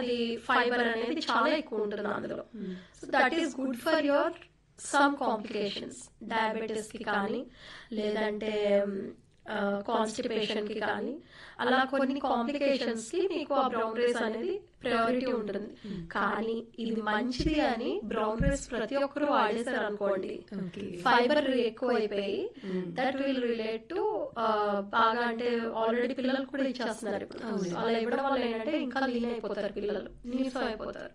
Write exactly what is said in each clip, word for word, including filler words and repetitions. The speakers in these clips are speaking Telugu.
అది ఫైబర్ అనేది చాలా ఎక్కువ ఉంటుంది అందులో. So that is good for your some complications, diabetes కి కానీ లేదంటే కాన్స్టిపేషన్ కి కానీ, అలా కొన్ని కాంప్లికేషన్స్ కి మీకు ఆ బ్రౌన్ రైస్ అనేది ప్రయారిటీ ఉంటుంది. కానీ ఇది మంచిది అని బ్రౌన్ రైస్ ప్రతి ఒక్కరు వాడేశారు అనుకోండి, ఫైబర్ ఎక్కువ అయిపోయి దట్ విల్ రిలేట్ టు బాగా, అంటే ఆల్రెడీ పిల్లలు కూడా ఇచ్చేస్తున్నారు ఇప్పుడు. అలా ఇవ్వడం వల్ల ఏంటంటే ఇంకా లీన్ అయిపోతారు పిల్లలు, నీరసం అయిపోతారు.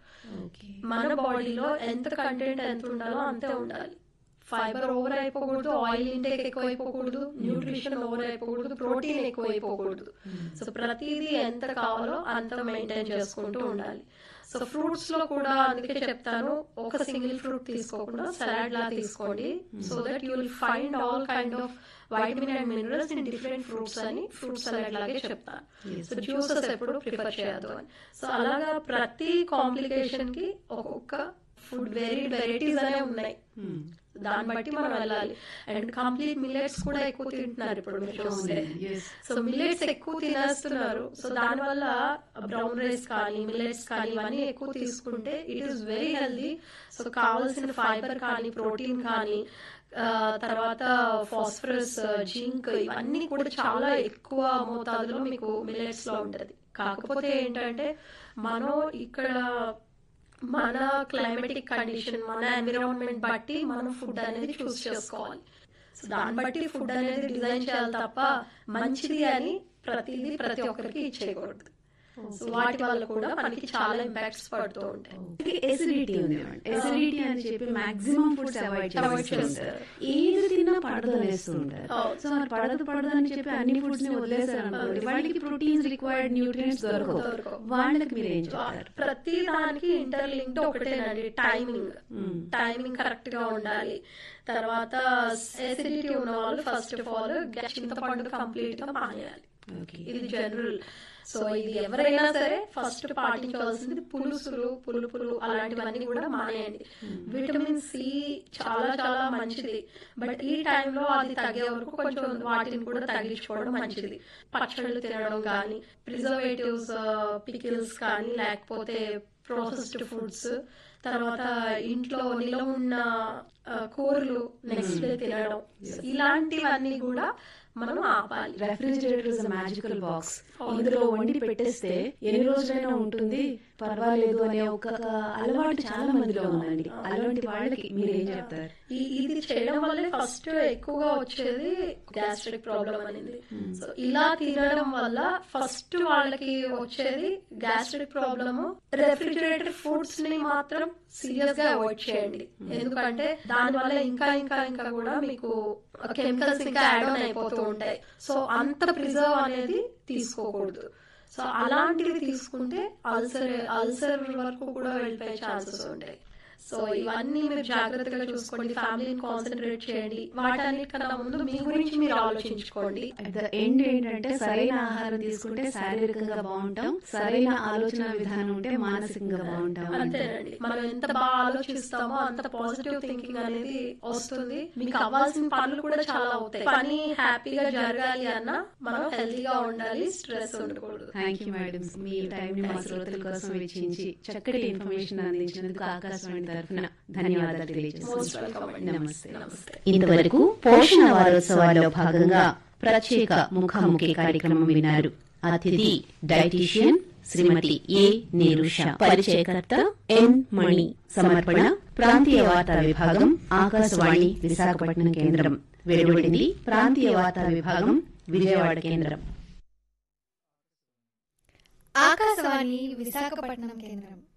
మన బాడీలో ఎంత కంటెంట్ ఎంత ఉండాలో అంతే ఉండాలి. ఫైబర్ ఓవర్ అయిపోకూడదు, ఆయిల్ ఇంటేక్ ఎక్కువ అయిపోకూడదు, న్యూట్రిషన్ ఓవర్ అయిపోకూడదు, ప్రోటీన్ ఎక్కువ అయిపోకూడదు. సో ప్రతిదీ ఎంత కావాలో అంత మెయింటైన్ చేసుకుంటూ ఉండాలి. సో ఫ్రూట్స్ లో కూడా అందుకే చెప్తాను, ఒక సింగిల్ ఫ్రూట్ తీసుకోకుండా సలాడ్ లా తీసుకోండి. So that you will find all kind of vitamin and minerals in different fruits అని ఫ్రూట్ సలాడ్ లాగే చెప్తాను. సో జ్యూసెస్ ఎప్పుడు ప్రిఫర్ చేయొద్దు అని. సో అలాగా ప్రతి కాంప్లికేషన్ కి ఒక్కొక్క ఫుడ్ వెరీ వెరైటీస్ అనే ఉన్నాయి, దాన్ని బట్టి మనం వెళ్ళాలి. అండ్ కంప్లీట్ మిల్లెట్స్ కూడా ఎక్కువ తింటున్నారు ఇప్పుడు మీరు చూస్తే. సో మిల్లెట్స్ ఎక్కువ తినేస్తున్నారు. సో దానివల్ల బ్రౌన్ రైస్ కానీ మిల్లెట్స్ కానీ ఇవన్నీ ఎక్కువ తీసుకుంటే it is very healthy. So కావాల్సిన ఫైబర్ కానీ ప్రోటీన్ కానీ తర్వాత ఫాస్ఫరస్, జింక్ ఇవన్నీ కూడా చాలా ఎక్కువ మోతాదులో మీకు మిల్లెట్స్ లో ఉంటది. కాకపోతే ఏంటంటే మనం ఇక్కడ మన క్లైమేటిక్ కండిషన్, మన ఎన్విరాన్మెంట్ బట్టి మనం ఫుడ్ అనేది చూస్ చేసుకోవాలి. సో దాన్ని బట్టి ఫుడ్ అనేది డిజైన్ చేయాలి తప్ప మంచిది అని ప్రతిదీ ప్రతి ఒక్కరికి ఇచ్చేయకూడదు. వాటి వల్ల కూడా మనకి చాలా ఇంపాక్ట్స్ పడుతూ ఉంటాయి. ఎసిడిటీ ఉంది, ఎసిడిటీ అని చెప్పి మాక్సిమం ఫుడ్స్ అవాయిడ్ చేస్తారు. ఏది తిన్నా పడదు అనేస్తుంటారు. సో మరి పడదు పడదు అని చెప్పి అన్ని ఫుడ్స్ ని వదిలేసారు అనుకోండి, వాళ్ళకి ప్రోటీన్స్ రిక్వైర్డ్ న్యూట్రియంట్స్ దొరకవు. వాళ్ళకి మీరు ఏం చెప్తారు? ప్రతి దానికి ఇంటర్లింక్డ్ ఒకటేనండి, టైమింగ్. టైమింగ్ కరెక్ట్ గా ఉండాలి. తర్వాత ఎసిడిటీ ఉన్న వాళ్ళు ఫస్ట్ ఆఫ్ ఆల్ చింతపండు కంప్లీట్ గా మానేయాలి. ఇది జనరల్. సో ఇది ఎవరైనా సరే ఫస్ట్ పాటించవలసింది పులుసులు, పులుపులు అలాంటివన్నీ కూడా మానేయండి. విటమిన్ సి చాలా చాలా మంచిది, బట్ ఈ టైంలో అది తగ్గే వరకు కొంచెం వాటిని కూడా తగ్గించుకోవడం మంచిది. పచ్చళ్ళు తినడం కానీ, ప్రిజర్వేటివ్స్, పికిల్స్ కానీ, లేకపోతే ప్రాసెస్డ్ ఫుడ్స్, తర్వాత ఇంట్లో నిలవ ఉన్న కూరలు నెక్స్ట్ డే తినడం, ఇలాంటివన్నీ కూడా మనం ఆపాలి. Refrigerator is a magical box. ఇందులో వండి పెట్టేస్తే ఎన్ని రోజులైనా ఉంటుంది, పర్వాలేదు అనే ఒక అలవాటు చాలా మందిలో ఉందండి. అలాంటి వాళ్ళకి మీరు ఏం చెప్తారు? ఇది చేయడం వల్లే ఫస్ట్ ఎక్కువగా వచ్చేది గ్యాస్ట్రిక్ ప్రాబ్లం అనేది. సో ఇలా తినడం వల్ల ఫస్ట్ వాళ్ళకి వచ్చేది గ్యాస్ట్రిక్ ప్రాబ్లమ్. రెఫ్రిజిరేటర్ ఫుడ్స్ ని మాత్రం సీరియస్ గా అవాయిడ్ చేయండి, ఎందుకంటే దాని వల్ల ఇంకా ఇంకా ఇంకా కూడా మీకు కెమికల్స్ ఇంకా యాడ్ ఆన్ అయిపోతూ ఉంటాయి. సో అంత ప్రిజర్వ్ అనేది తీసుకోకూడదు. సో అలాంటివి తీసుకుంటే అల్సర్ అల్సర్ వరకు కూడా వెళ్ళిపోయే ఛాన్సెస్ ఉంటాయి. సో ఇవన్నీ మీరు జాగ్రత్తగా చూసుకోండి, ఫ్యామిలీని కాన్సన్ట్రేట్ చేయండి. వాటన్నిటికన్నా ముందు మీ గురించి మీరు ఆలోచించుకోండి. అట్ ద ఎండ్ ఏంటంటే సరైన ఆహారం తీసుకుంటే శారీరకంగా బాగుంటాం, సరైన ఆలోచన విధానం ఉంటే మానసికంగా బాగుంటాం. అంతేనండి, మనం ఎంత బాగా ఆలోచిస్తామో అంత పాజిటివ్ థింకింగ్ అనేది వస్తుంది. మీకు అవ్వాల్సిన పనులు కూడా చాలా అవుతాయి. పని హ్యాపీగా జరగాలి అన్నా మనం హెల్తీగా ఉండాలి, స్ట్రెస్ ఉండకూడదు. Thank you madam, me time ని మా శ్రోతల కోసం వెచ్చించి చక్కటి ఇన్ఫర్మేషన్ అందించినందుకు ఆకాశవాణి తరఫున ధన్యవాదాలు తెలియజేస్తున్నాను. నమస్తే. ఇంతవరకు పోషణ వారోత్సవాల్లో భాగంగా ప్రత్యేక ముఖాముఖి కార్యక్రమం విన్నారు. అతిథి డైటీషియన్ శ్రీమతి ఏ నీరుష, పరిచయకర్త ఎన్ మణి, సమర్పణ ప్రాంతీయ వార్తా విభాగం, ఆకాశవాణి విశాఖపట్నం కేంద్రం. వెలువడింది ప్రాంతీయ వార్తా విభాగం, విజయవాడ కేంద్రం. ఆకాశవాణి విశాఖపట్నం కేంద్రం.